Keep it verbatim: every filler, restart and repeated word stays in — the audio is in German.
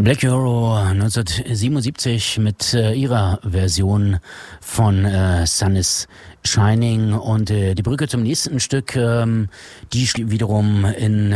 Black Euro neunzehnhundertsiebenundsiebzig mit äh, ihrer Version von äh, Sun is Shining und äh, die Brücke zum nächsten Stück, ähm, die wiederum in